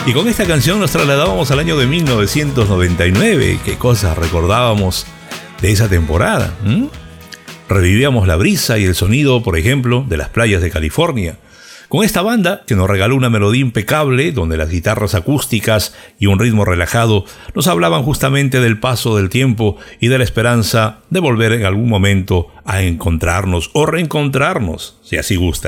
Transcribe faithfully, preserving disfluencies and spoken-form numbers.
Y con esta canción nos trasladábamos al año de mil novecientos noventa y nueve. ¿Qué cosas recordábamos de esa temporada? ¿Mm? Revivíamos la brisa y el sonido, por ejemplo, de las playas de California. Con esta banda, que nos regaló una melodía impecable, donde las guitarras acústicas y un ritmo relajado nos hablaban justamente del paso del tiempo y de la esperanza de volver en algún momento a encontrarnos o reencontrarnos, si así gusta.